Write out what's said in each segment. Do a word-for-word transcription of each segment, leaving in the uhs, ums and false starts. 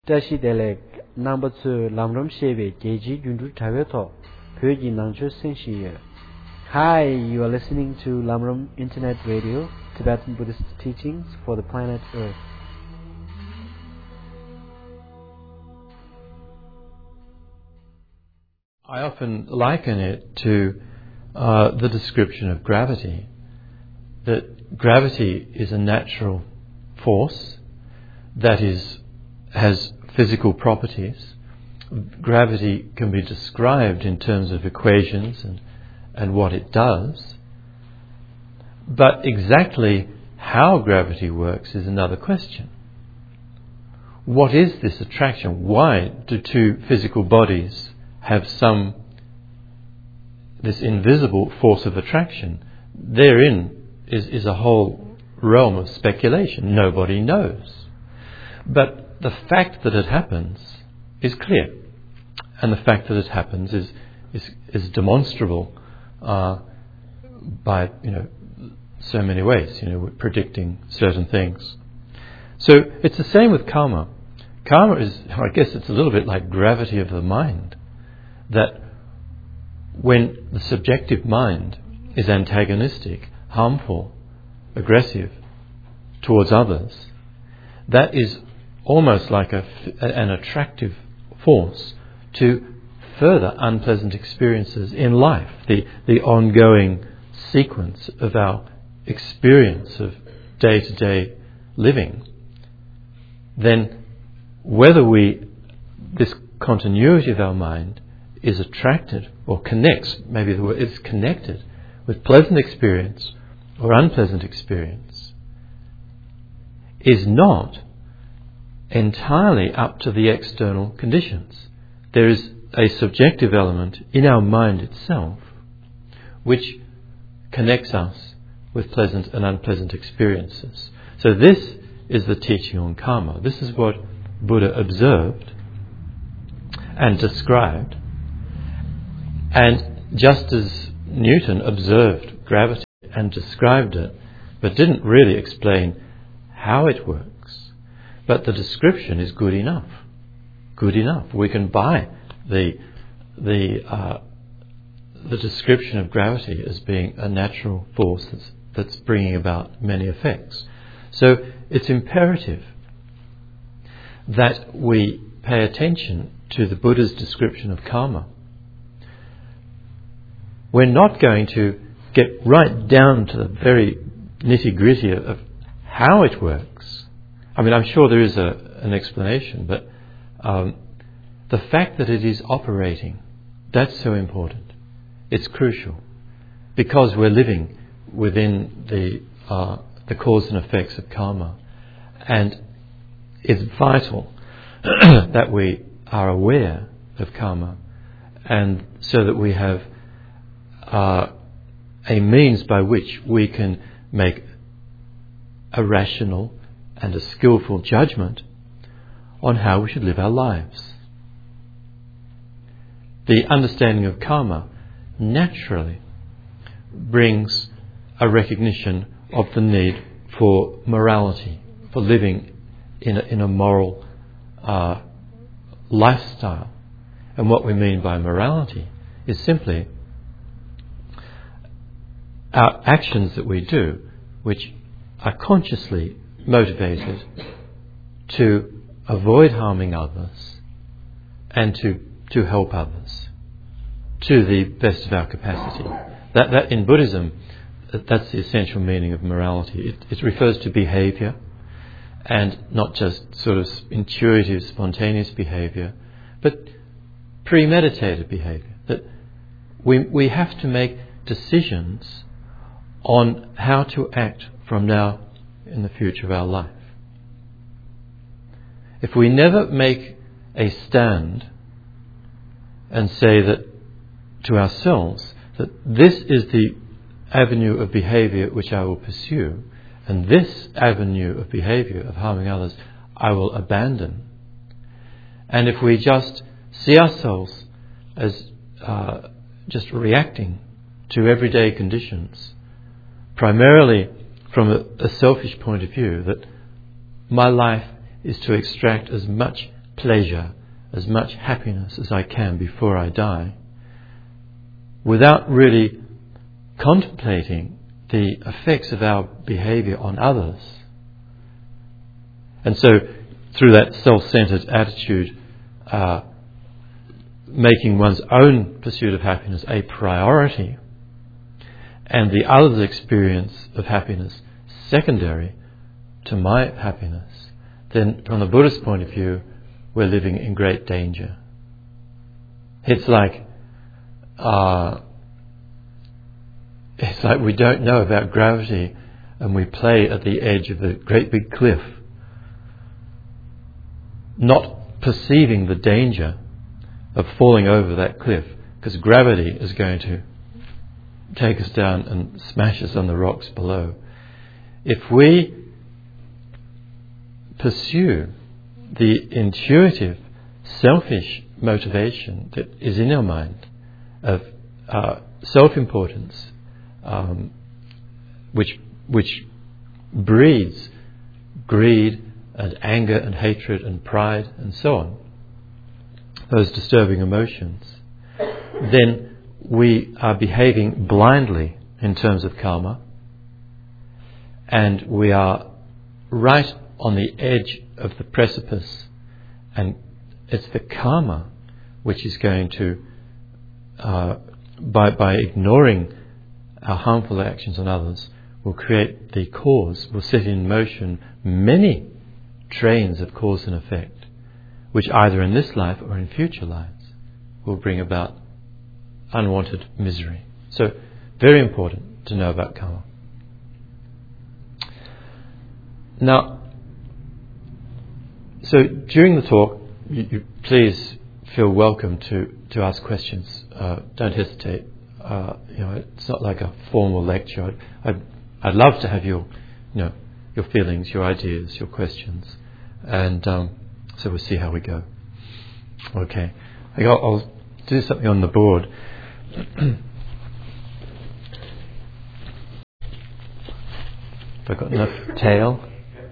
Tashi Delek number two Lamram Sheve Geji Yundu Taveto Pyoji Nangcho Senshiye. Hi, you are listening to Lamram Internet Radio, Tibetan Buddhist teachings for the planet Earth. I often liken it to uh, the description of gravity, that gravity is a natural force that is has physical properties. Gravity can be described in terms of equations and, and what it does, but exactly how gravity works is another question. What is this attraction? Why do two physical bodies have some, this invisible force of attraction? Therein is, is a whole realm of speculation. Nobody knows. But the fact that it happens is clear, and the fact that it happens is is, is demonstrable uh, by you know so many ways. You know, we're predicting certain things. So it's the same with karma. Karma is, I guess, it's a little bit like gravity of the mind. That when the subjective mind is antagonistic, harmful, aggressive towards others, that is almost like a, an attractive force to further unpleasant experiences in life, the, the ongoing sequence of our experience of day-to-day living. Then whether we, this continuity of our mind is attracted or connects, maybe the word is connected with pleasant experience or unpleasant experience, is not entirely up to the external conditions. There is a subjective element in our mind itself which connects us with pleasant and unpleasant experiences. So this is the teaching on karma. This is what Buddha observed and described. And just as Newton observed gravity and described it, but didn't really explain how it works, but the description is good enough. Good enough. We can buy the the uh, the description of gravity as being a natural force that's, that's bringing about many effects. So it's imperative that we pay attention to the Buddha's description of karma. We're not going to get right down to the very nitty-gritty of, of how it works. I mean, I'm sure there is a, an explanation, but um, the fact that it is operating, that's so important. It's crucial, because we're living within the uh, the cause and effects of karma, and it's vital that we are aware of karma, and so that we have uh, a means by which we can make a rational and a skillful judgment on how we should live our lives. The understanding of karma naturally brings a recognition of the need for morality, for living in a, in a moral uh, lifestyle. And what we mean by morality is simply our actions that we do, which are consciously motivated to avoid harming others and to to help others to the best of our capacity. That that in Buddhism, that's the essential meaning of morality. It, it refers to behaviour, and not just sort of intuitive, spontaneous behaviour, but premeditated behaviour. That we we have to make decisions on how to act from now in the future of our life. If we never make a stand and say that to ourselves that this is the avenue of behaviour which I will pursue, and this avenue of behaviour of harming others I will abandon, and if we just see ourselves as uh, just reacting to everyday conditions, primarily from a, a selfish point of view, that my life is to extract as much pleasure, as much happiness as I can before I die, without really contemplating the effects of our behavior on others. And so, through that self-centered attitude, uh, making one's own pursuit of happiness a priority, and the other's experience of happiness secondary to my happiness, then from the Buddhist point of view, we're living in great danger. It's like uh, it's like we don't know about gravity and we play at the edge of a great big cliff, not perceiving the danger of falling over that cliff, because gravity is going to take us down and smash us on the rocks below. If we pursue the intuitive, selfish motivation that is in our mind of uh, self-importance, um, which which breeds greed and anger and hatred and pride and so on, those disturbing emotions, then we are behaving blindly in terms of karma, and we are right on the edge of the precipice, and it's the karma which is going to, uh, by by ignoring our harmful actions on others, will create the cause, will set in motion many trains of cause and effect, which either in this life or in future lives will bring about unwanted misery. So, very important to know about karma. Now, so during the talk, you, you please feel welcome to, to ask questions. Uh, don't hesitate. Uh, you know, it's not like a formal lecture. I'd, I'd love to have your, you know, your feelings, your ideas, your questions, and um, so we'll see how we go. Okay, I'll, I'll do something on the board. Have I got enough tail?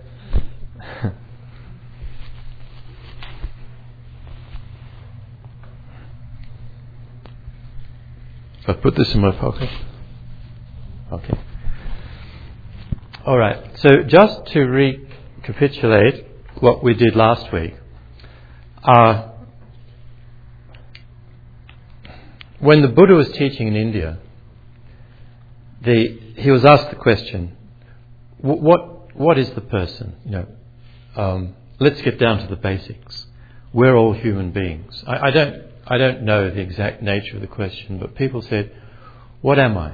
I put this in my pocket. Okay. All right. So just to recapitulate what we did last week, uh, when the Buddha was teaching in India, the he was asked the question, "What what is the person?" You know, um, let's get down to the basics. We're all human beings. I, I don't. I don't know the exact nature of the question, but people said, what am I?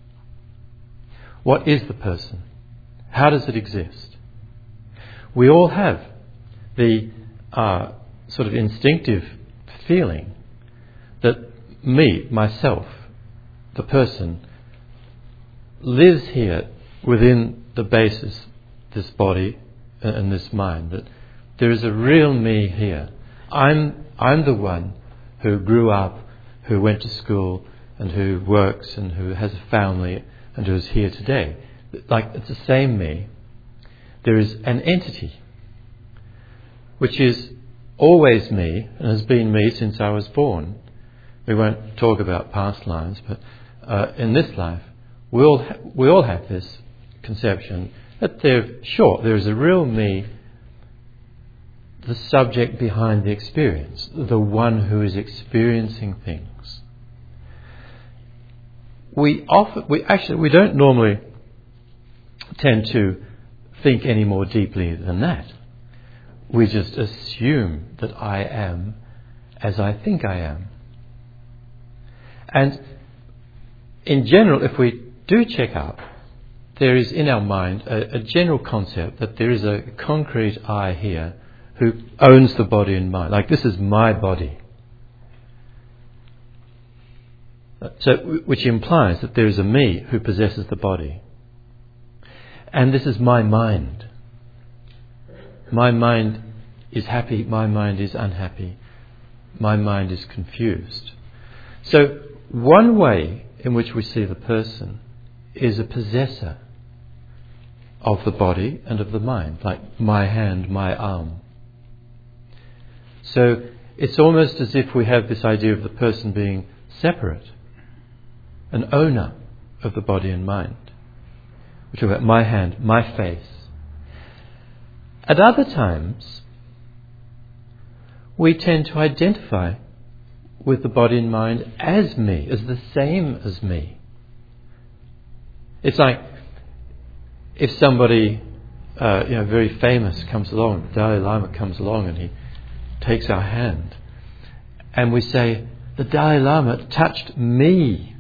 What is the person? How does it exist? We all have the uh, sort of instinctive feeling that me, myself, the person, lives here within the basis, this body and this mind, that there is a real me here. I'm I'm the one who grew up, who went to school, and who works, and who has a family, and who is here today. Like, it's the same me. There is an entity, which is always me, and has been me since I was born. We won't talk about past lives, but uh, in this life, we all, ha- we all have this conception that there, sure, there is a real me, the subject behind the experience, the one who is experiencing things. We often, we actually, we don't normally tend to think any more deeply than that. We just assume that I am as I think I am. And in general, if we do check up, there is in our mind a, a general concept that there is a concrete I here who owns the body and mind. Like, this is my body. So, which implies that there is a me who possesses the body. And this is my mind. My mind is happy, my mind is unhappy, my mind is confused. So, one way in which we see the person is a possessor of the body and of the mind, like my hand, my arm. So it's almost as if we have this idea of the person being separate, an owner of the body and mind. We talk about my hand, my face. At other times, we tend to identify with the body and mind as me, as the same as me. It's like if somebody, uh, you know, very famous comes along, the Dalai Lama comes along and he takes our hand, and we say, the Dalai Lama touched me.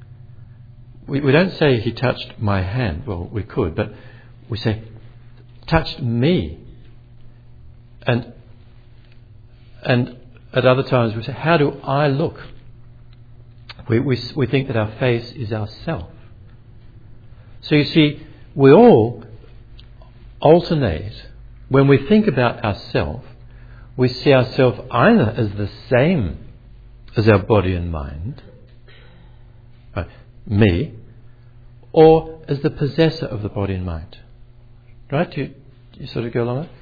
We, we don't say he touched my hand. Well, we could, but we say, touched me. And and at other times we say, how do I look? We, we, we think that our face is ourself. So you see, we all alternate. When we think about ourselves, we see ourselves either as the same as our body and mind, right, me, or as the possessor of the body and mind. Right? Do you, do you sort of go along with it?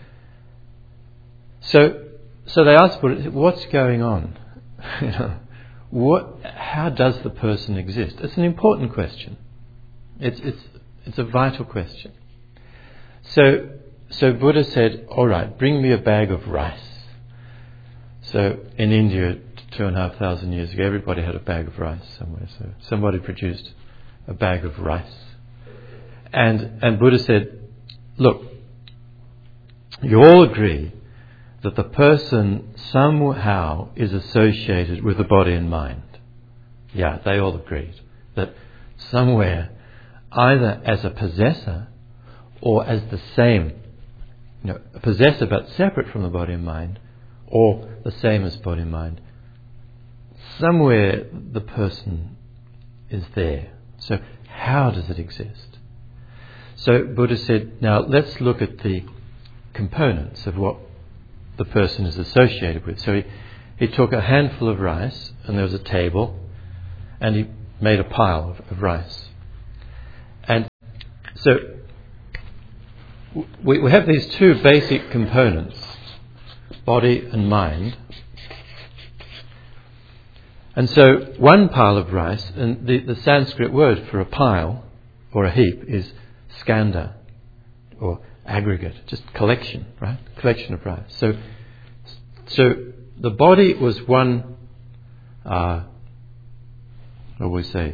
So, so they ask, what's going on? you know, what? How does the person exist? It's an important question. It's it's it's a vital question. So, so Buddha said, all right, bring me a bag of rice. So in India, two and a half thousand years ago, everybody had a bag of rice somewhere. So somebody produced a bag of rice. And and Buddha said, look, you all agree that the person somehow is associated with the body and mind. Yeah, they all agreed that somewhere, either as a possessor or as the same, you know, a possessor but separate from the body and mind, or the same as body and mind, somewhere the person is there. So how does it exist? So Buddha said, now let's look at the components of what the person is associated with. So he, he took a handful of rice, and there was a table, and he made a pile of, of rice. And so we, we have these two basic components, body and mind. And so one pile of rice, and the, the Sanskrit word for a pile or a heap is skanda, or aggregate, just collection, right? Collection of rice. So, so the body was one, uh, what do we say?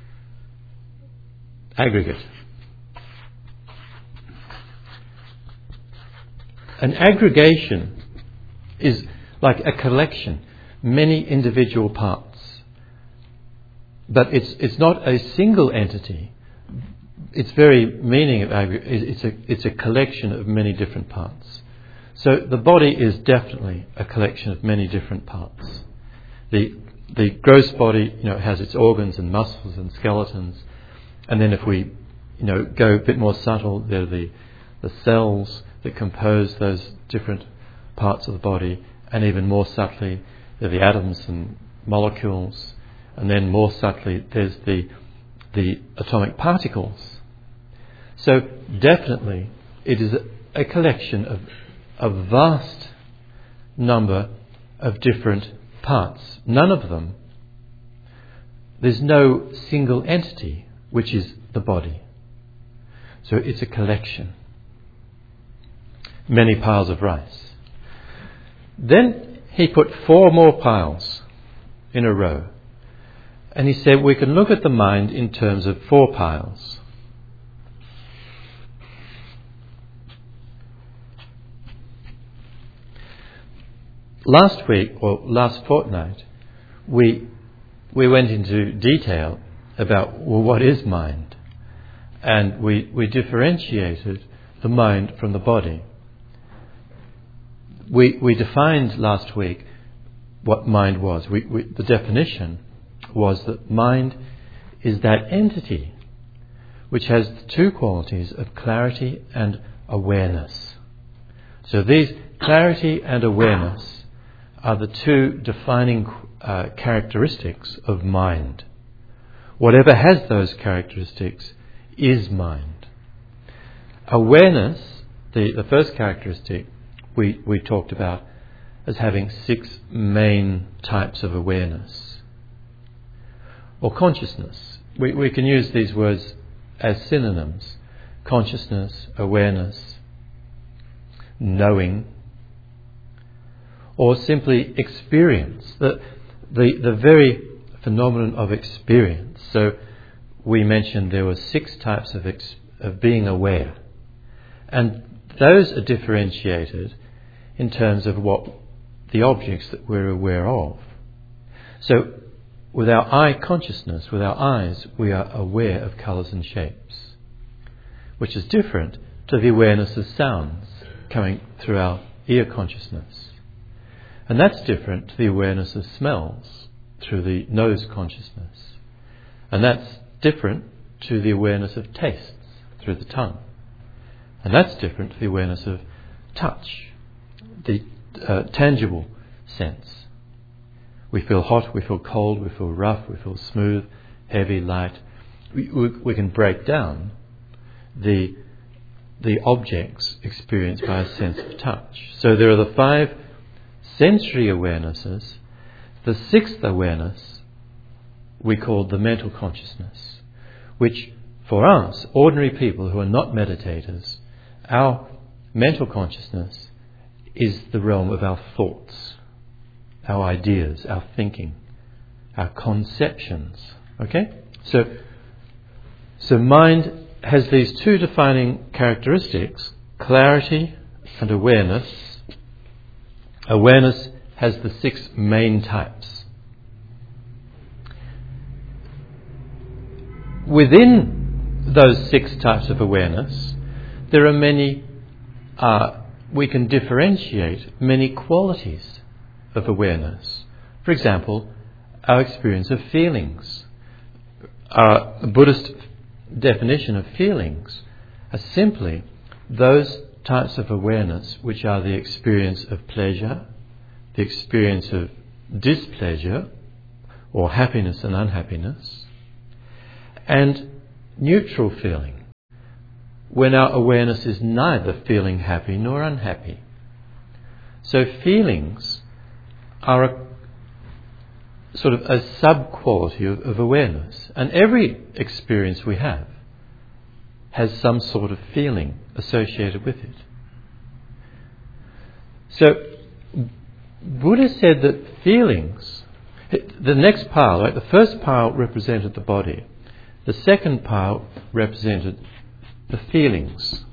Aggregate. An aggregation is like a collection, many individual parts. But it's it's not a single entity. Its very meaning of aggregate, it's a it's a collection of many different parts. So the body is definitely a collection of many different parts. The the gross body, you know, has its organs and muscles and skeletons, and then if we, you know, go a bit more subtle, there are the the cells that compose those different parts of the body, and even more subtly, there are the atoms and molecules, and then more subtly, there's the the atomic particles. So definitely it is a, a collection of a vast number of different parts. None of them, there's no single entity which is the body. So it's a collection. Many piles of rice. Then he put four more piles in a row. And he said we can look at the mind in terms of four piles. Last week, or last fortnight, we we went into detail about, well, what is mind? And we, we differentiated the mind from the body. We we defined last week what mind was. We, we, the definition was that mind is that entity which has the two qualities of clarity and awareness. So these clarity and awareness are the two defining uh, characteristics of mind. Whatever has those characteristics is mind. Awareness, the, the first characteristic we, we talked about, as having six main types of awareness or consciousness. We, we can use these words as synonyms: consciousness, awareness, knowing, or simply experience, the, the, the very phenomenon of experience. So we mentioned there were six types of, ex, of being aware, and those are differentiated in terms of what the objects that we're aware of. So with our eye consciousness, with our eyes, we are aware of colours and shapes, which is different to the awareness of sounds coming through our ear consciousness. And that's different to the awareness of smells through the nose consciousness. And that's different to the awareness of tastes through the tongue. And that's different to the awareness of touch, the uh, tangible sense. We feel hot, we feel cold, we feel rough, we feel smooth, heavy, light. We, we, we can break down the, the objects experienced by a sense of touch. So there are the five sensory awarenesses. The sixth awareness we call the mental consciousness, which for us, ordinary people who are not meditators, our mental consciousness is the realm of our thoughts, our ideas, our thinking, our conceptions. Okay? So, so mind has these two defining characteristics: clarity and awareness. Awareness has the six main types. Within those six types of awareness, there are many, uh, we can differentiate many qualities of awareness. For example, our experience of feelings. Uh, the Buddhist definition of feelings are simply those types of awareness which are the experience of pleasure, the experience of displeasure, or happiness and unhappiness, and neutral feeling, when our awareness is neither feeling happy nor unhappy. So feelings are a sort of a sub-quality of, of awareness, and every experience we have has some sort of feeling associated with it. So Buddha said that feelings, the next pile, right, the first pile represented the body, the second pile represented the feelings.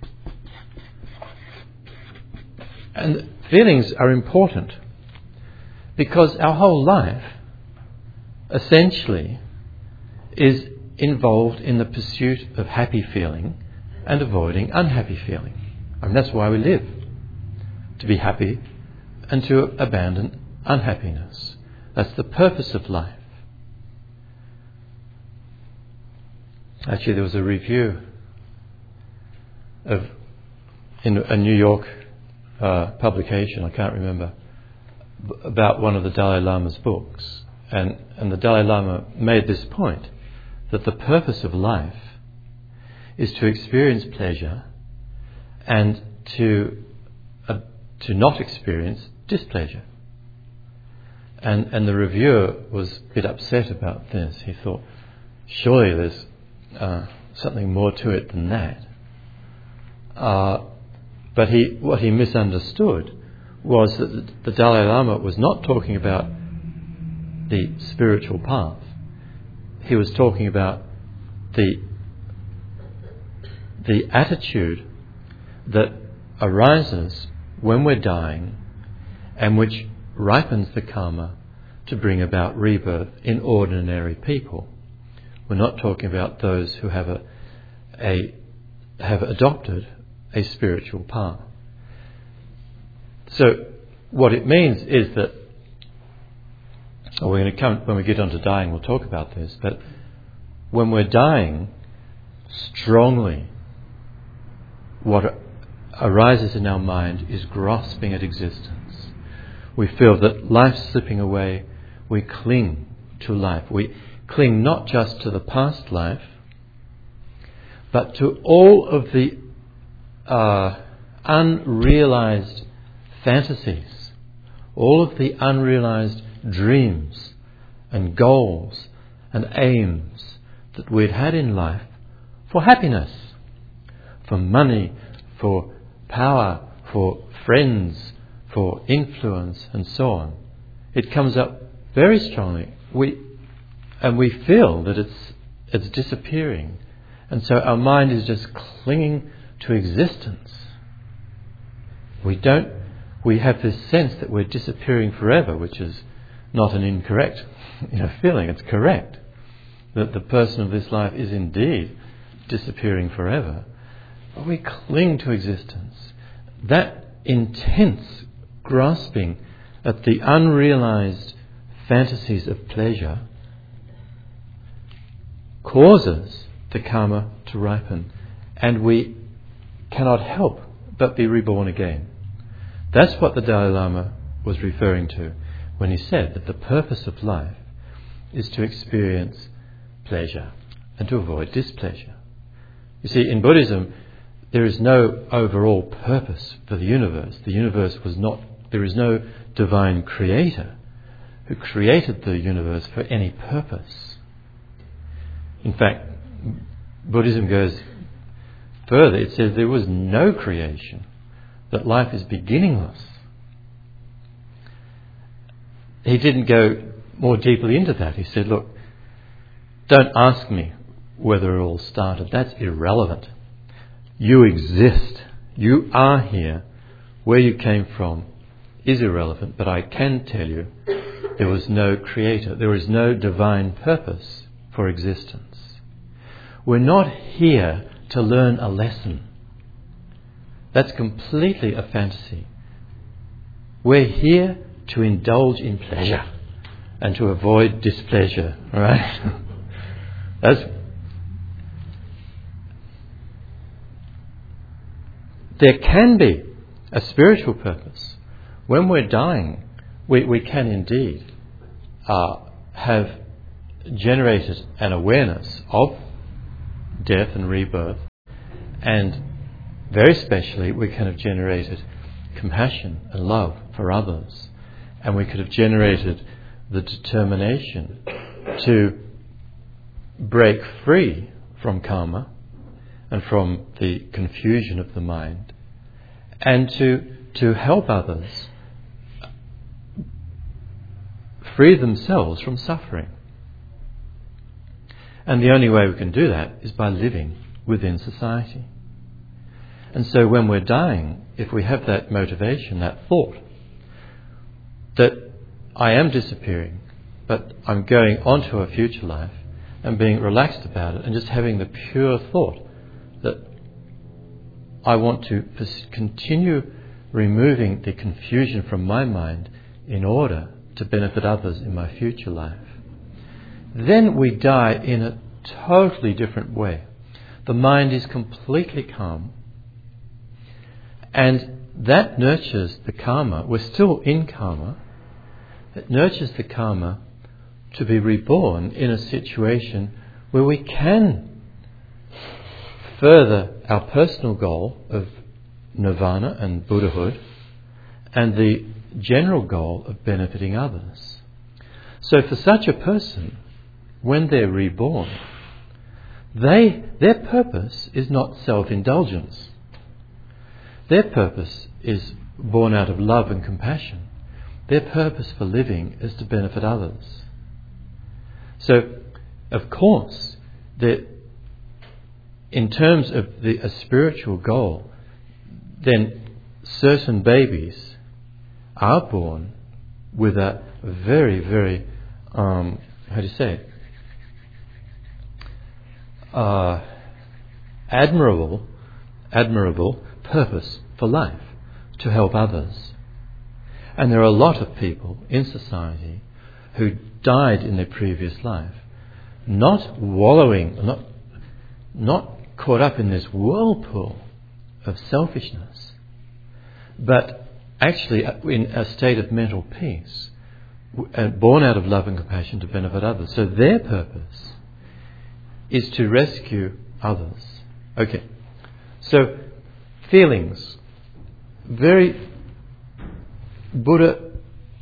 And feelings are important because our whole life essentially is involved in the pursuit of happy feeling and avoiding unhappy feeling. I mean, that's why we live, to be happy and to abandon unhappiness. That's the purpose of life. Actually, there was a review of in a New York uh, publication, I can't remember, b- about one of the Dalai Lama's books, and, and the Dalai Lama made this point, that the purpose of life is to experience pleasure and to uh, to not experience displeasure. And and the reviewer was a bit upset about this. He thought, surely there's uh, something more to it than that. Uh, but he what he misunderstood was that the, the Dalai Lama was not talking about the spiritual path. He was talking about the the attitude that arises when we're dying and which ripens the karma to bring about rebirth in ordinary people. We're not talking about those who have a, a have adopted a spiritual path. So what it means is that, oh, we're going to come when we get onto dying, we'll talk about this, but when we're dying, strongly what arises in our mind is grasping at existence. We feel that life's slipping away. We cling to life. We cling not just to the past life, but to all of the uh, unrealized fantasies all of the unrealized dreams and goals and aims that we'd had in life for happiness, for money, for power, for friends, for influence, and so on. It comes up very strongly. We and we feel that it's it's disappearing, and so our mind is just clinging to existence. We don't. We have this sense that we're disappearing forever, which is not an incorrect, you know, feeling. It's correct that the person of this life is indeed disappearing forever. But we cling to existence. That intense grasping at the unrealized fantasies of pleasure causes the karma to ripen, and we cannot help but be reborn again. That's what the Dalai Lama was referring to when he said that the purpose of life is to experience pleasure and to avoid displeasure. You see, in Buddhism, there is no overall purpose for the universe. The universe was not, there is no divine creator who created the universe for any purpose. In fact, Buddhism goes further. It says there was no creation, that life is beginningless. He didn't go more deeply into that. He said, look, don't ask me whether it all started. That's irrelevant. You exist. You are here. Where you came from is irrelevant, but I can tell you there was no creator. There is no divine purpose for existence. We're not here to learn a lesson. That's completely a fantasy. We're here to indulge in pleasure and to avoid displeasure, right? That's there can be a spiritual purpose. When we're dying, we, we can indeed uh, have generated an awareness of death and rebirth, and very especially we can have generated compassion and love for others, and we could have generated the determination to break free from karma and from the confusion of the mind, and to to help others free themselves from suffering. And the only way we can do that is by living within society. And so when we're dying, if we have that motivation, that thought, that I am disappearing, but I'm going on to a future life, and being relaxed about it, and just having the pure thought that I want to pers- continue removing the confusion from my mind in order to benefit others in my future life, then we die in a totally different way. The mind is completely calm, and that nurtures the karma. We're still in karma. It nurtures the karma to be reborn in a situation where we can further our personal goal of nirvana and Buddhahood and the general goal of benefiting others. So for such a person, when they're reborn, they their purpose is not self-indulgence. Their purpose is born out of love and compassion. Their purpose for living is to benefit others. So, of course, that in terms of the, a spiritual goal, then certain babies are born with a very, very, um, how do you say it? Uh, admirable, admirable purpose for life, to help others. And there are a lot of people in society who died in their previous life, not wallowing, not not caught up in this whirlpool of selfishness, but actually in a state of mental peace, born out of love and compassion to benefit others. So their purpose is to rescue others. Okay, so feelings, very Buddha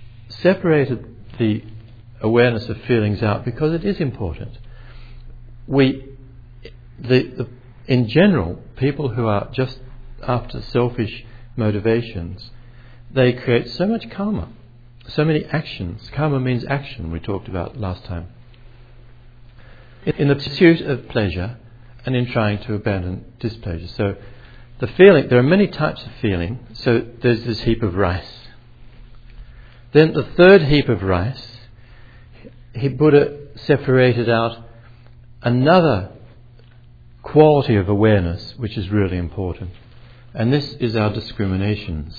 separated the awareness of feelings out because it is important. We, the, the, in general, people who are just after selfish motivations, they create so much karma, so many actions. Karma means action, we talked about last time. In the pursuit of pleasure and in trying to abandon displeasure. So the feeling, there are many types of feeling. So there's this heap of rice. Then the third heap of rice, he, Buddha separated out another quality of awareness which is really important. And this is our discriminations.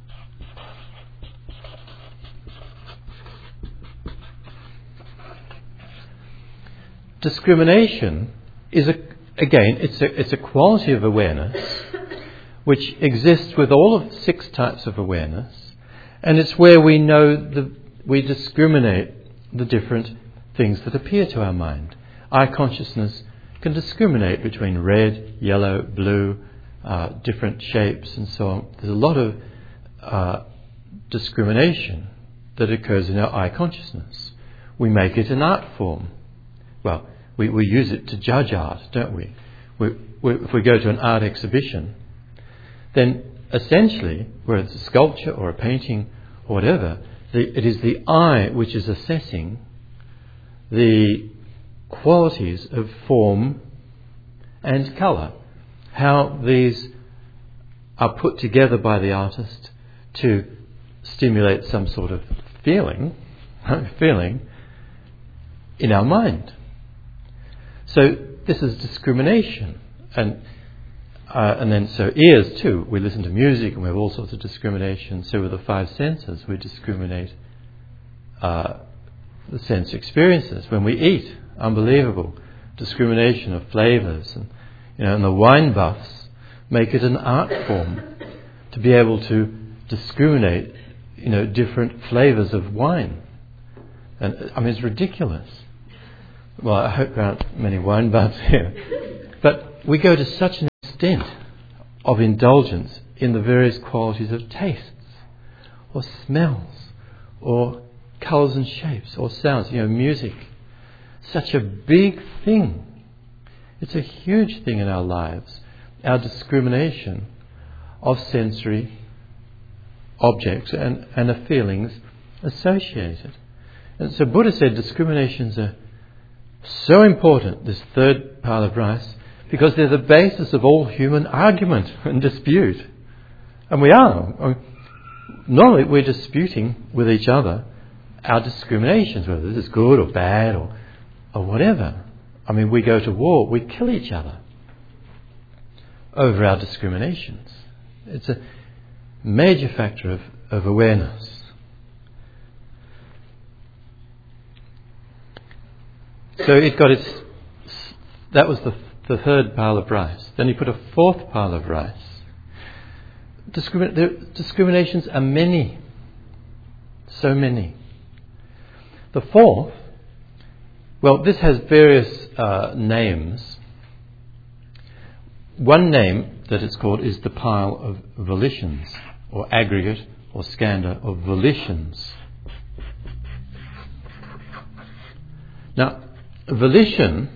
Discrimination is, a, again, it's a, it's a quality of awareness which exists with all of six types of awareness, and it's where we know, the, we discriminate the different things that appear to our mind. Eye consciousness can discriminate between red, yellow, blue, uh, different shapes and so on. There's a lot of uh, discrimination that occurs in our eye consciousness. We make it an art form. Well, we, we use it to judge art, don't we? we, we if we go to an art exhibition, then essentially, whether it's a sculpture or a painting or whatever, the, it is the eye which is assessing the qualities of form and colour, how these are put together by the artist to stimulate some sort of feeling, feeling in our mind. So this is discrimination, and uh, and then so ears too. We listen to music and we have all sorts of discrimination. So with the five senses, we discriminate uh, the sense experiences. When we eat, unbelievable discrimination of flavours, and you know, and the wine buffs make it an art form to be able to discriminate, you know, different flavours of wine. And I mean, it's ridiculous. Well, I hope there aren't many wine buffs here. But we go to such an extent of indulgence in the various qualities of tastes, or smells, or colours and shapes, or sounds, you know, music. Such a big thing. It's a huge thing in our lives, our discrimination of sensory objects and, and the feelings associated. And so Buddha said discriminations are so important, this third pile of rice, because they're the basis of all human argument and dispute. And we are. I mean, not only we're disputing with each other our discriminations, whether this is good or bad or, or whatever. I mean, we go to war, we kill each other over our discriminations. It's a major factor of, of awareness. So it got its, that was the, the third pile of rice. Then he put a fourth pile of rice. Discrimin- the discriminations are many. So many. The fourth, well, this has various uh, names. One name that it's called is the pile of volitions, or aggregate or skandha of volitions. Now, volition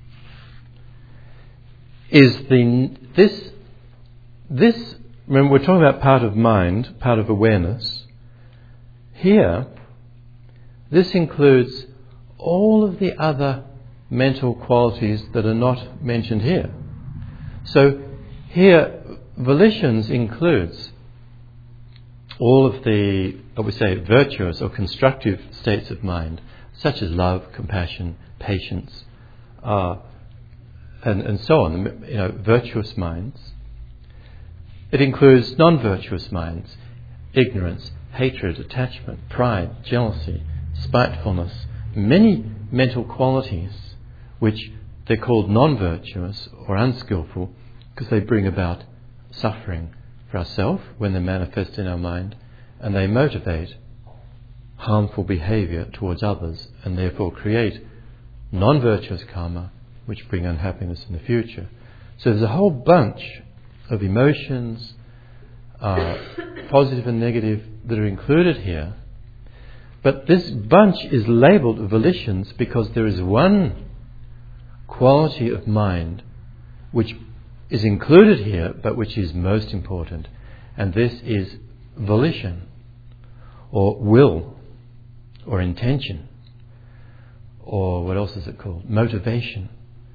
is the this this remember we're talking about part of mind, part of awareness. Here, this includes all of the other mental qualities that are not mentioned here. So here, volitions includes all of the, I would say, virtuous or constructive states of mind, such as love, compassion, patience, uh, and, and so on, you know, virtuous minds. It includes non-virtuous minds, ignorance, hatred, attachment, pride, jealousy, spitefulness, many mental qualities which they're called non-virtuous or unskillful because they bring about suffering for ourselves when they manifest in our mind, and they motivate harmful behaviour towards others and therefore create non-virtuous karma which bring unhappiness in the future. So there's a whole bunch of emotions, uh, positive and negative, that are included here But this bunch is labelled volitions because there is one quality of mind which is included here, but which is most important, and this is volition, or will, or intention, or what else is it called? Motivation.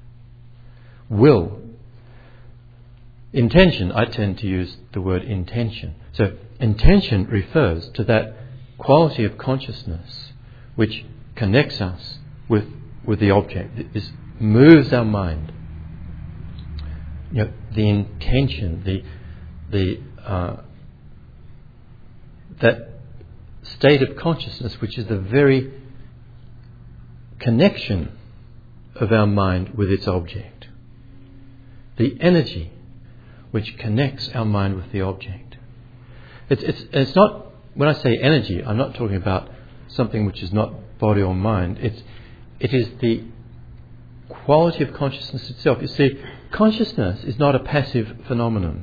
Will. Intention, I tend to use the word intention. So intention refers to that quality of consciousness which connects us with, with the object. This moves our mind. You know, the intention, the the uh, that state of consciousness which is the very connection of our mind with its object. The energy which connects our mind with the object. It's, it's, it's not, when I say energy, I'm not talking about something which is not body or mind. It's, it is the quality of consciousness itself. You see, consciousness is not a passive phenomenon.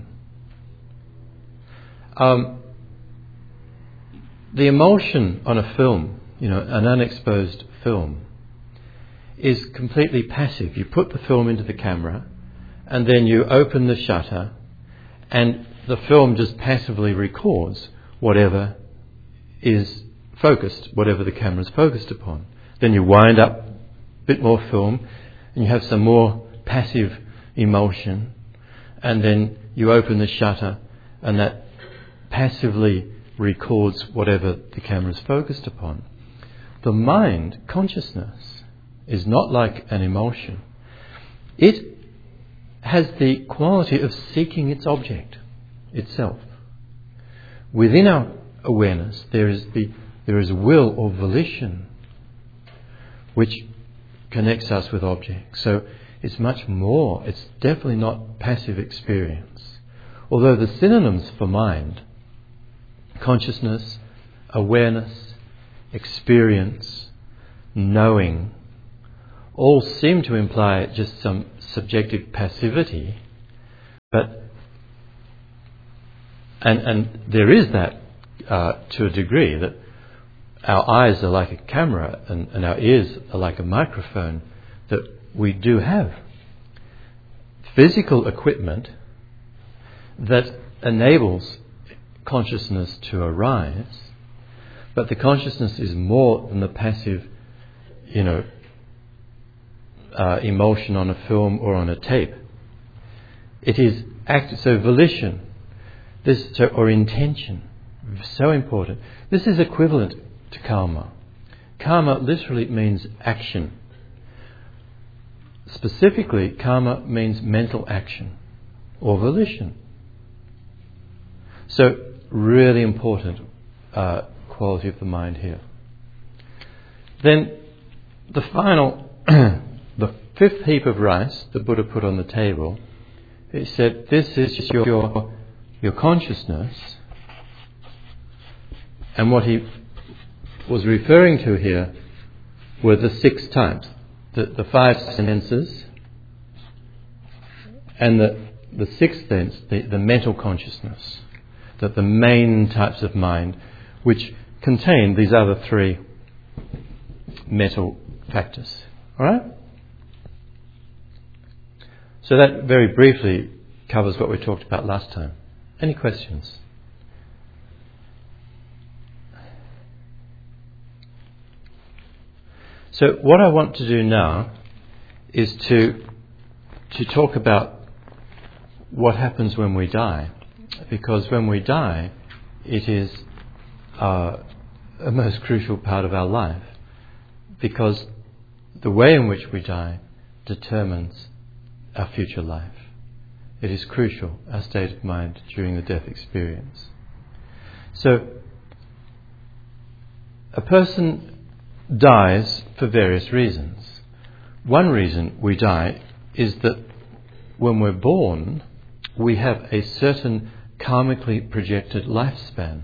Um, the emulsion on a film, you know, an unexposed film, is completely passive. You put the film into the camera, and then you open the shutter, and the film just passively records whatever is focused, whatever the camera is focused upon. Then you wind up a bit more film, and you have some more passive emulsion, and then you open the shutter, and that passively records whatever the camera is focused upon. The mind, consciousness, is not like an emulsion. It has the quality of seeking its object itself. Within our awareness, there is the there is will or volition which connects us with objects. So it's much more. It's definitely not passive experience. Although the synonyms for mind, consciousness, awareness, experience, knowing, all seem to imply just some subjective passivity, but and and there is that uh, to a degree, that our eyes are like a camera and, and our ears are like a microphone, that we do have physical equipment that enables consciousness to arise, but the consciousness is more than the passive, you know, Uh, emulsion on a film or on a tape. It is act so volition, this so, or intention, so important. This is equivalent to karma. Karma literally means action. Specifically, karma means mental action or volition. So, really important uh, quality of the mind here. Then, the final. The fifth heap of rice the Buddha put on the table, he said, this is your, your, your consciousness. And what he was referring to here were the six types, the, the five senses, and the, the sixth sense, the, the mental consciousness, that the main types of mind, which contain these other three mental factors. All right? So that very briefly covers what we talked about last time. Any questions? So what I want to do now is to to talk about what happens when we die. Because when we die, it is uh, a most crucial part of our life. Because the way in which we die determines our future life. It is crucial, our state of mind during the death experience. So, a person dies for various reasons. One reason we die is that when we're born, we have a certain karmically projected lifespan.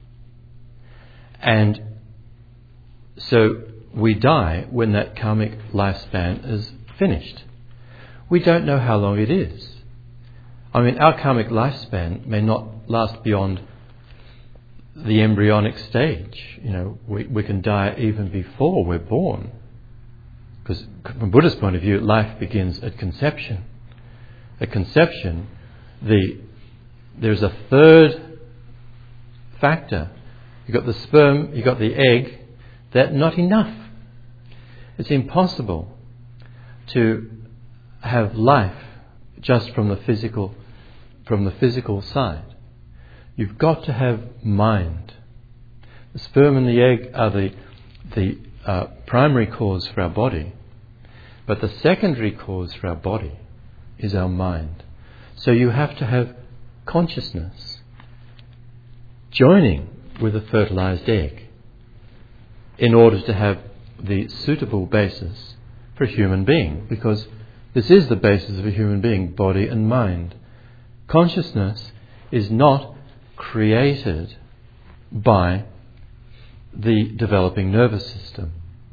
And so we die when that karmic lifespan is finished. We don't know how long it is. I mean, our karmic lifespan may not last beyond the embryonic stage. You know, we, we can die even before we're born. Because from Buddha's point of view, life begins at conception. At conception, the there's a third factor. You've got the sperm, you've got the egg. That's not enough. It's impossible to have life just from the physical, from the physical side. You've got to have mind. The sperm and the egg are the the uh, primary cause for our body, but the secondary cause for our body is our mind. So you have to have consciousness joining with a fertilized egg in order to have the suitable basis for a human being, because this is the basis of a human being, body and mind. Consciousness is not created by the developing nervous system.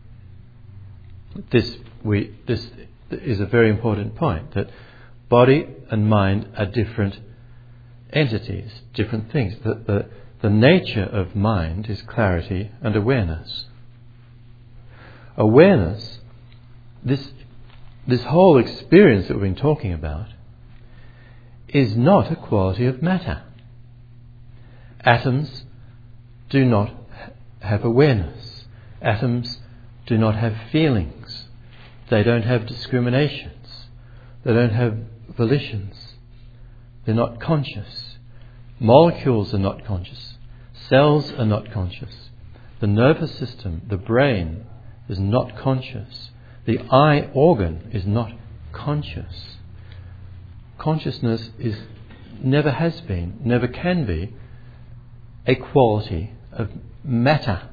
This we this is a very important point, that body and mind are different entities, different things. The, the, the nature of mind is clarity and awareness. Awareness, this this whole experience that we've been talking about, is not a quality of matter. Atoms do not have awareness. Atoms do not have feelings. They don't have discriminations. They don't have volitions. They're not conscious. Molecules are not conscious. Cells are not conscious. The nervous system, the brain, is not conscious. The eye organ is not conscious. Consciousness is, never has been, never can be, a quality of matter.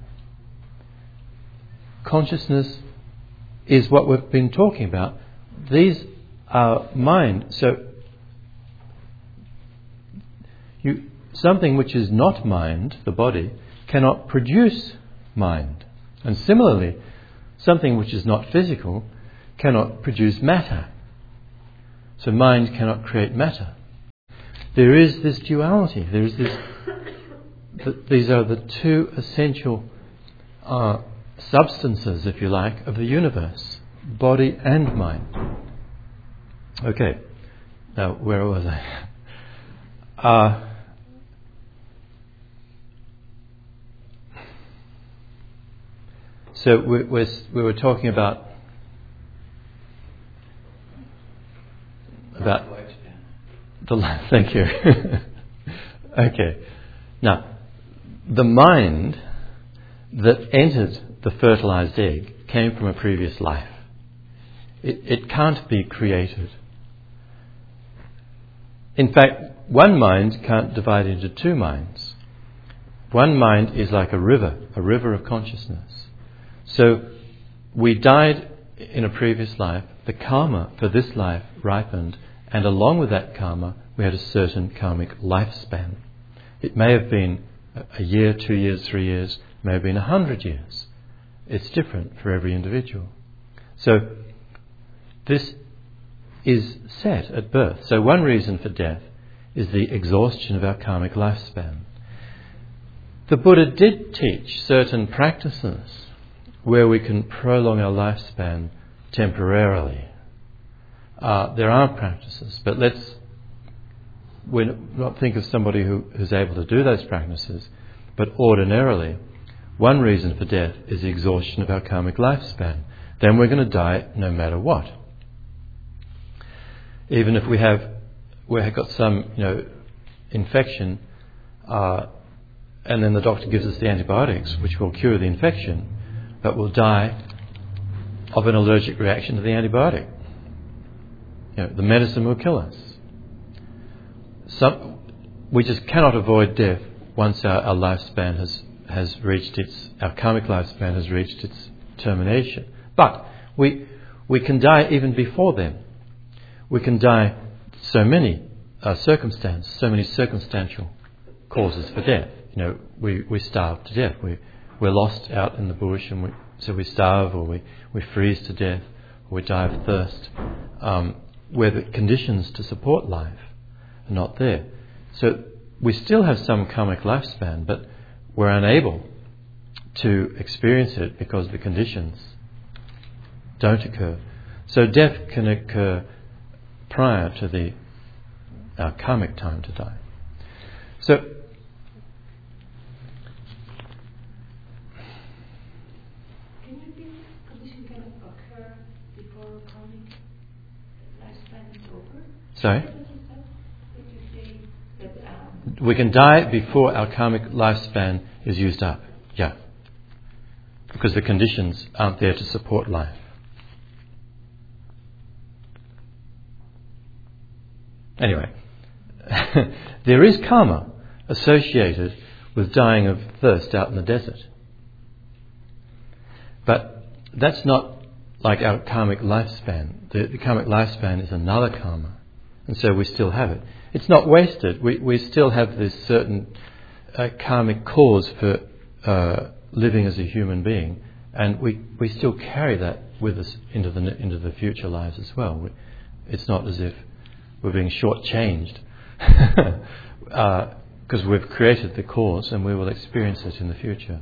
Consciousness is what we've been talking about. These are mind. So you, something which is not mind, the body, cannot produce mind. And similarly, something which is not physical cannot produce matter. So mind cannot create matter. There is this duality. There is this. Th- these are the two essential uh, substances, if you like, of the universe: body and mind. Okay. Now, where was I? Uh, so we, we're, we were talking about about the life. Thank you. Okay. Now, the mind that entered the fertilized egg came from a previous life. It, it can't be created. In fact, one mind can't divide into two minds. One mind is like a river, a river of consciousness. So we died in a previous life, the karma for this life ripened, and along with that karma we had a certain karmic lifespan. It may have been a year, two years, three years, it may have been a hundred years. It's different for every individual. So this is set at birth. So one reason for death is the exhaustion of our karmic lifespan. The Buddha did teach certain practices where we can prolong our lifespan temporarily. Uh, there are practices, but let's we not think of somebody who is able to do those practices, but ordinarily, one reason for death is the exhaustion of our karmic lifespan. Then we're going to die no matter what. Even if we have we've got some you know infection, uh, and then the doctor gives us the antibiotics which will cure the infection, but we'll die of an allergic reaction to the antibiotic. You know, the medicine will kill us. Some, we just cannot avoid death once our, our lifespan has, has reached its, our karmic lifespan has reached its termination. But we we can die even before then. We can die so many uh, circumstances, so many circumstantial causes for death. You know, we, we starve to death. We we're lost out in the bush, and we, so we starve, or we, we freeze to death, or we die of thirst, um, where the conditions to support life are not there. So we still have some karmic lifespan, but we're unable to experience it because the conditions don't occur. So death can occur prior to the our karmic time to die. So can you repeat? Condition can occur before karmic lifespan is over? Sorry? What did you say that um, We can die before our karmic lifespan is used up. Yeah. Because the conditions aren't there to support life. Anyway, there is karma associated with dying of thirst out in the desert. But that's not like our karmic lifespan. The, the karmic lifespan is another karma. And so we still have it. It's not wasted. We, we still have this certain uh, karmic cause for uh, living as a human being. And we, we still carry that with us into the into the future lives as well. We, it's not as if we're being shortchanged because uh, we've created the cause and we will experience it in the future.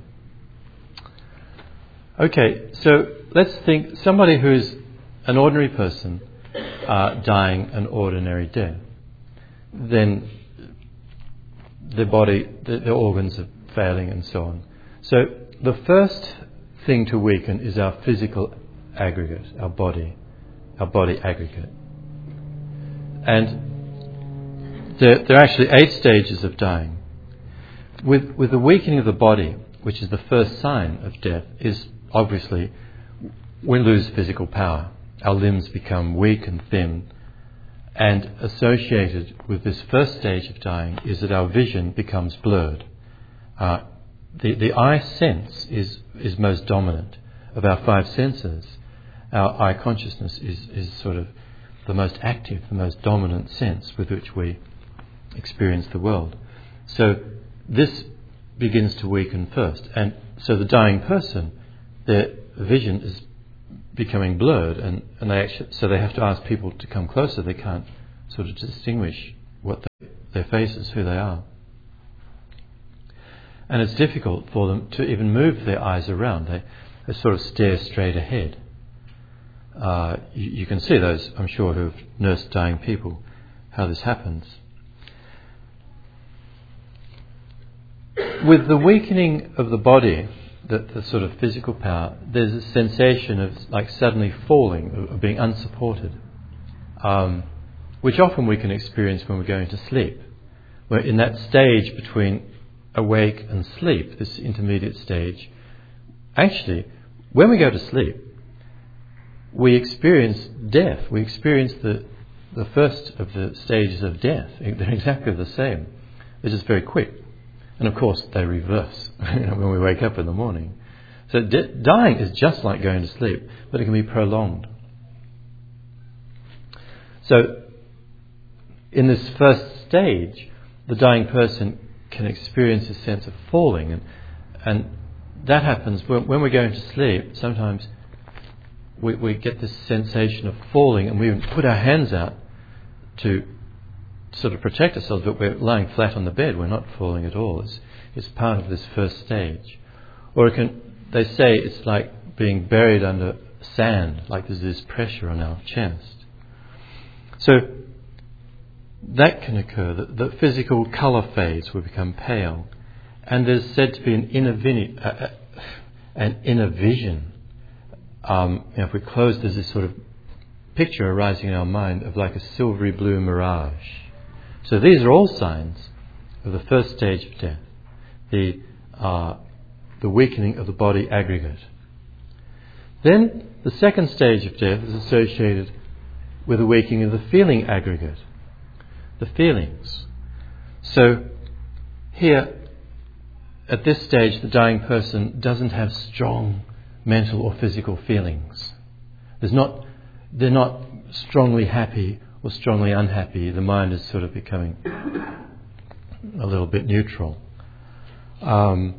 Okay, so let's think somebody who's an ordinary person uh, dying an ordinary death. Then their body, the, their organs are failing and so on. So the first thing to weaken is our physical aggregate, our body, our body aggregate. And there, there are actually eight stages of dying. With, with the weakening of the body, which is the first sign of death, is obviously we lose physical power. Our limbs become weak and thin. And associated with this first stage of dying is that our vision becomes blurred. Uh, the, the eye sense is, is most dominant. Of our five senses, our eye consciousness is, is sort of the most active, the most dominant sense with which we experience the world. So this begins to weaken first. And so the dying person, their vision is becoming blurred, and, and they actually, so they have to ask people to come closer. They can't sort of distinguish what they, their faces, who they are. And it's difficult for them to even move their eyes around. They, they sort of stare straight ahead. Uh, you, you can see those, I'm sure, who have nursed dying people, how this happens. With the weakening of the body, the, the sort of physical power, there's a sensation of like suddenly falling, of, of being unsupported, um, which often we can experience when we're going to sleep. Where in that stage between awake and sleep, this intermediate stage, actually, when we go to sleep, we experience death. We experience the the first of the stages of death. They're exactly the same. They're just very quick. And of course, they reverse when we wake up in the morning. So de- dying is just like going to sleep, but it can be prolonged. So in this first stage, the dying person can experience a sense of falling. And, and that happens when, when we're going to sleep. Sometimes we, we get this sensation of falling, and we put our hands out to sort of protect ourselves, but we're lying flat on the bed. We're not falling at all. It's, it's part of this first stage. Or it can, they say it's like being buried under sand, like there's this pressure on our chest. So that can occur. The, the physical colour fades. We become pale. And there's said to be an inner, vini, uh, an inner vision. Um, you know, if we close, there's this sort of picture arising in our mind of like a silvery blue mirage. So these are all signs of the first stage of death, the uh, the weakening of the body aggregate. Then the second stage of death is associated with the weakening of the feeling aggregate, the feelings. So here, at this stage, the dying person doesn't have strong mental or physical feelings. There's not, they're not strongly happy or strongly unhappy. The mind is sort of becoming a little bit neutral. Um,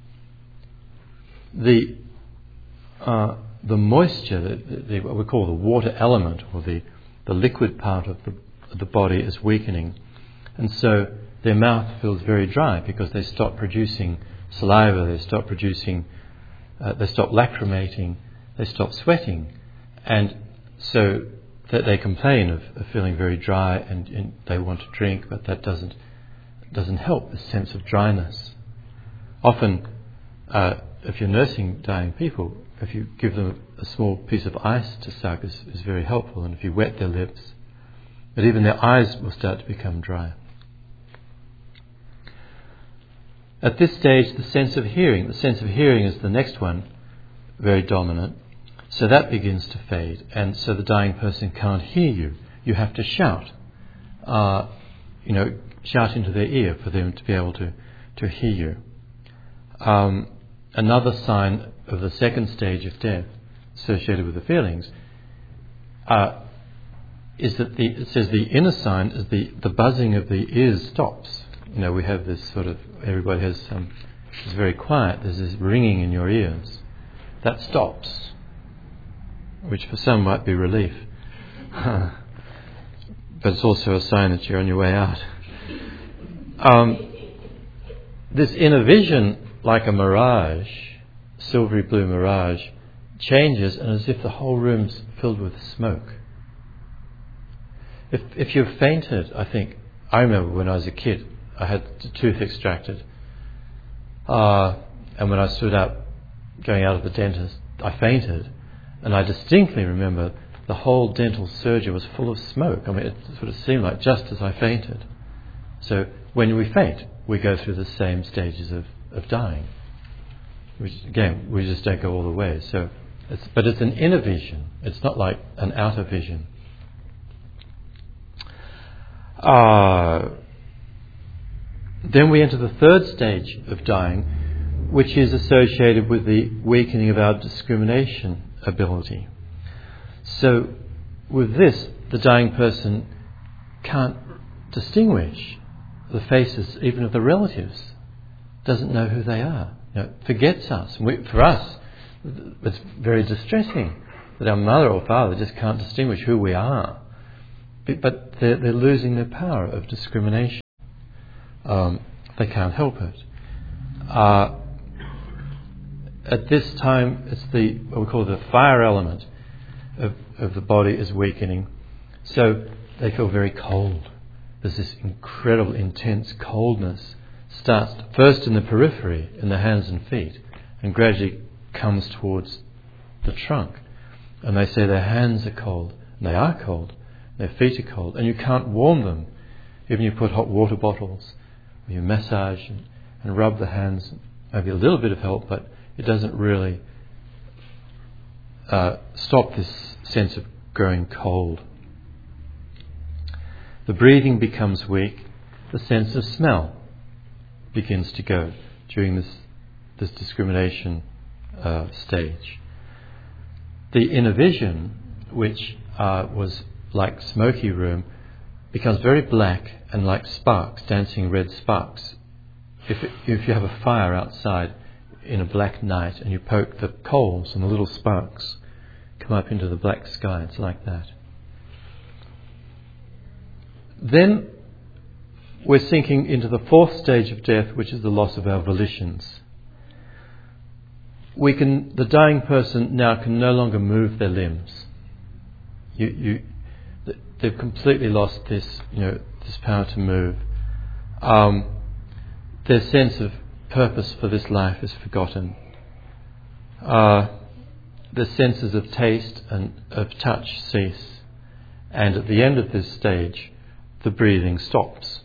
the uh, the moisture, the, the, what we call the water element, or the, the liquid part of the, of the body, is weakening, and so their mouth feels very dry because they stop producing saliva, they stop producing, uh, they stop lacrimating, they stop sweating, and so that they complain of, of feeling very dry, and, and they want to drink, but that doesn't doesn't help the sense of dryness. Often, uh, if you're nursing dying people, if you give them a small piece of ice to suck is, is very helpful, and if you wet their lips, but even their eyes will start to become dry. At this stage, the sense of hearing, the sense of hearing is the next one, very dominant. So that begins to fade, and so the dying person can't hear you. You have to shout, uh, you know, shout into their ear for them to be able to, to hear you. Um, another sign of the second stage of death, associated with the feelings, uh, is that the, it says the inner sign is the, the buzzing of the ears stops. You know, we have this sort of, everybody has some, it's very quiet, there's this ringing in your ears. That stops, which for some might be relief. But it's also a sign that you're on your way out. Um, this inner vision, like a mirage, silvery blue mirage, changes, and as if the whole room's filled with smoke. If if you've fainted, I think, I remember when I was a kid, I had the tooth extracted, uh, and when I stood up going out of the dentist, I fainted, and I distinctly remember the whole dental surgery was full of smoke. I mean, it sort of seemed like just as I fainted. So when we faint, we go through the same stages of, of dying. Which, again, we just don't go all the way. So, it's, but it's an inner vision. It's not like an outer vision. Uh, then we enter the third stage of dying, which is associated with the weakening of our discrimination ability. So with this, the dying person can't distinguish the faces even of the relatives, doesn't know who they are, you know, forgets us. We, for us, it's very distressing that our mother or father just can't distinguish who we are. But they're, they're losing their power of discrimination. Um, they can't help it. Uh, at this time, it's the what we call the fire element of, of the body is weakening. So they feel very cold. There's this incredible, intense coldness. Starts first in the periphery, in the hands and feet, and gradually comes towards the trunk. And they say their hands are cold, and they are cold. Their feet are cold, and you can't warm them. Even you put hot water bottles, or you massage and, and rub the hands, maybe a little bit of help, but it doesn't really uh, stop this sense of growing cold. The breathing becomes weak. The sense of smell begins to go during this this discrimination uh, stage. The inner vision, which uh, was like smoky room, becomes very black and like sparks, dancing red sparks. If it, if you have a fire outside in a black night and you poke the coals and the little sparks come up into the black sky, it's like that. Then we're sinking into the fourth stage of death, which is the loss of our volitions. We can, the dying person now can no longer move their limbs. You, you, they've completely lost this, you know, this power to move. Um, their sense of purpose for this life is forgotten. Uh, the senses of taste and of touch cease, and at the end of this stage, the breathing stops.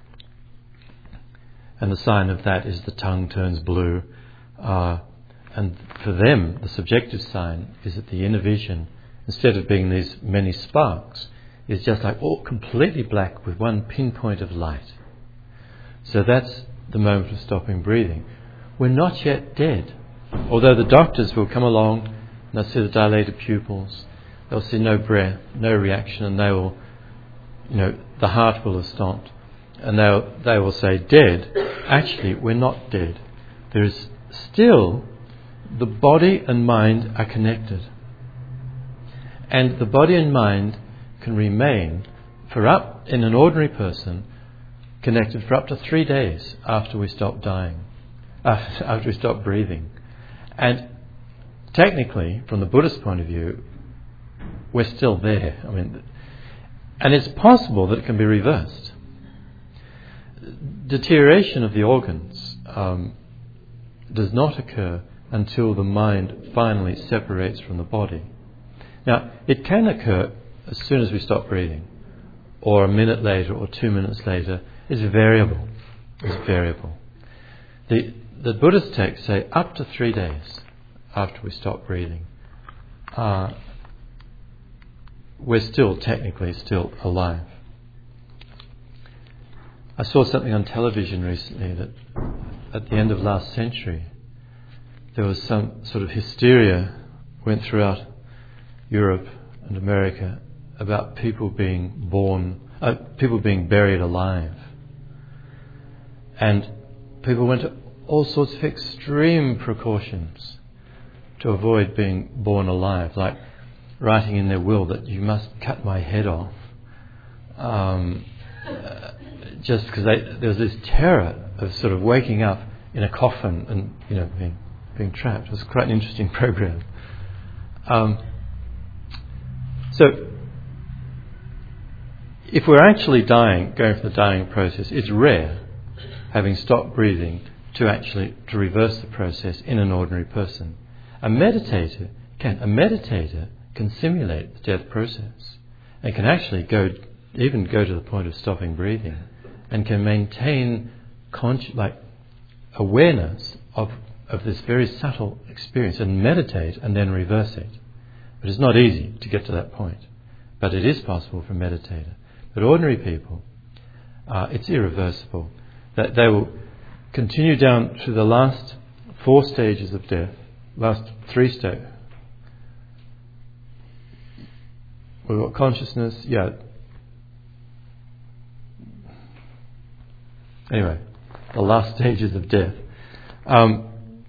And the sign of that is the tongue turns blue. Uh, and for them, the subjective sign is that the inner vision, instead of being these many sparks, is just like all completely black with one pinpoint of light. So that's the moment of stopping breathing. We're not yet dead. Although the doctors will come along and they'll see the dilated pupils, they'll see no breath, no reaction, and they will, you know, the heart will have stopped. And they'll, they will say, dead. Actually, we're not dead. There is still, the body and mind are connected. And the body and mind can remain for up, in an ordinary person, connected for up to three days after we stop dying. uh, after we stop breathing. And technically, from the Buddhist point of view, we're still there. I mean, and it's possible that it can be reversed. Deterioration of the organs um, does not occur until the mind finally separates from the body. Now, it can occur as soon as we stop breathing, or a minute later, or two minutes later. It's variable. It's variable. The the Buddhist texts say up to three days after we stop breathing, uh, we're still technically still alive. I saw something on television recently that at the end of last century there was some sort of hysteria went throughout Europe and America about people being born, uh, people being buried alive. And people went to all sorts of extreme precautions to avoid being born alive, like writing in their will that you must cut my head off. Um, uh, just because there was this terror of sort of waking up in a coffin and, you know, being being trapped. It was quite an interesting program. Um, so, if we're actually dying, going through the dying process, it's rare, having stopped breathing, to actually to reverse the process in an ordinary person. A meditator can a meditator can simulate the death process and can actually go even go to the point of stopping breathing, and can maintain consci- like awareness of of this very subtle experience and meditate and then reverse it. But it's not easy to get to that point. But it is possible for a meditator. But ordinary people, uh, it's irreversible. That they will continue down to the last four stages of death, last three stages. We've got consciousness, yeah. Anyway, the last stages of death. Um,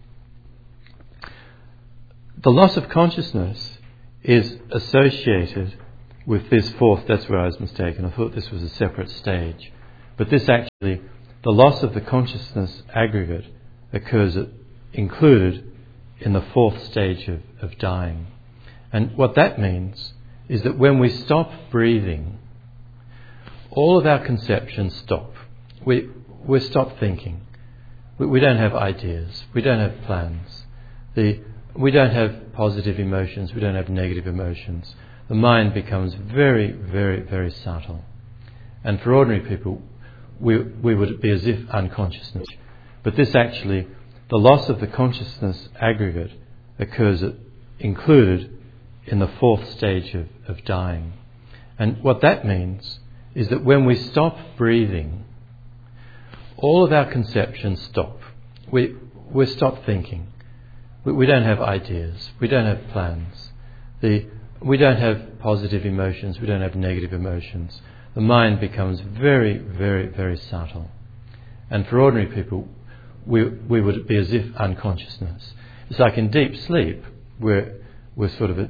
the loss of consciousness is associated with this fourth. That's where I was mistaken. I thought this was a separate stage. But this actually, the loss of the consciousness aggregate occurs at, included in the fourth stage of, of dying. And what that means is that when we stop breathing, all of our conceptions stop. We we stop thinking. We, we don't have ideas. We don't have plans. The we don't have positive emotions. We don't have negative emotions. The mind becomes very, very, very subtle. And for ordinary people, we we would be as if unconsciousness. But this actually, the loss of the consciousness aggregate occurs at, included in the fourth stage of, of dying. And what that means is that when we stop breathing, all of our conceptions stop. We we stop thinking. We, we don't have ideas. We don't have plans. The we don't have positive emotions. We don't have negative emotions. The mind becomes very, very, very subtle. And for ordinary people, we we would be as if unconsciousness. It's like in deep sleep, we're we're sort of